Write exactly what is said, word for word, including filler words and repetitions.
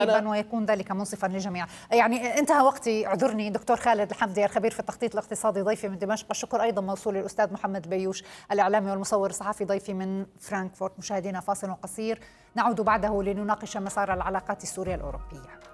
ويكون ذلك منصفا للجميع. يعني انتهى وقتي، اعذرني. دكتور خالد الحمدي الخبير في التخطيط الاقتصادي ضيفي من دمشق، الشكر ايضا موصول للاستاذ محمد بيوش الاعلامي والمصور الصحفي ضيفي من فرانكفورت. مشاهدينا فاصل قصير نعود بعده لنناقش مسار العلاقات السورية الأوروبية.